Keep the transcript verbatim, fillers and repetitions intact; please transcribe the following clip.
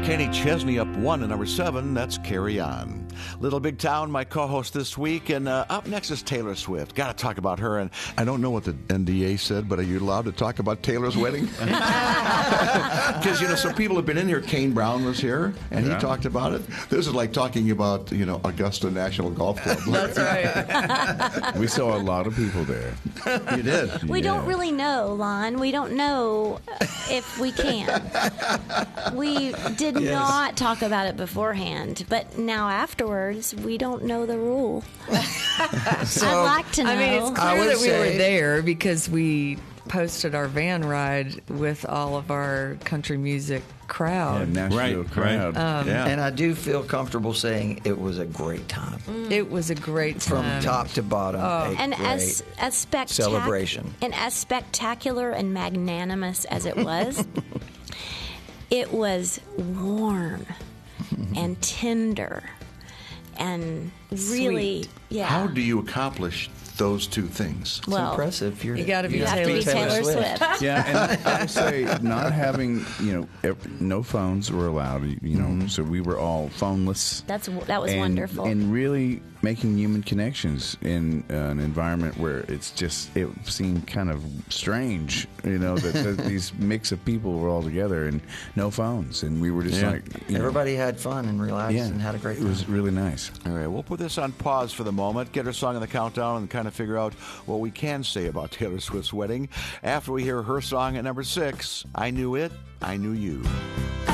Kenny Chesney up one at number seven. That's Carry On. Little Big Town, my co-host this week. And uh, up next is Taylor Swift. Got to talk about her. And I don't know what the N D A said, but are you allowed to talk about Taylor's wedding? Because, you know, some people have been in here. Kane Brown was here, and yeah. he talked about it. This is like talking about, you know, Augusta National Golf Club. That's right. We saw a lot of people there. You did. We Yeah. don't really know, Lon. We don't know if we can. We did Yes. not talk about it beforehand, but now afterwards, we don't know the rule. So, I'd like to know. I mean, it's I clear would that we say- were there because we posted our van ride with all of our country music Yeah, crowd. Nashville Right, crowd. right. yeah. And I do feel comfortable saying it was a great time. It was a great From time. top to bottom. a and great as as spectac- celebration. and as spectacular and magnanimous as it was, it was warm and tender and really, Sweet. yeah. How do you accomplish those two things? It's well, impressive. You're, You gotta be you have to Taylor be Taylor Swift. Swift. Yeah, and I would say not having, you know, ev- no phones were allowed, you know, so we were all phoneless. That's that was and, wonderful. And really making human connections in uh, an environment where it's just, it seemed kind of strange, you know, that, that these mix of people were all together and no phones. And we were just Yeah. like, you know, Everybody had fun and relaxed yeah, and had a great it time. was really nice. All right, we'll put this on pause for the moment, get her song in the countdown, and kind of figure out what we can say about Taylor Swift's wedding after we hear her song at number six, I Knew It, I Knew You.